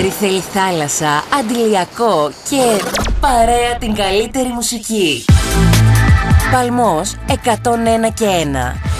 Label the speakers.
Speaker 1: Θέλει θάλασσα, αντιλιακό και παρέα την καλύτερη μουσική. Παλμός 101 και 1.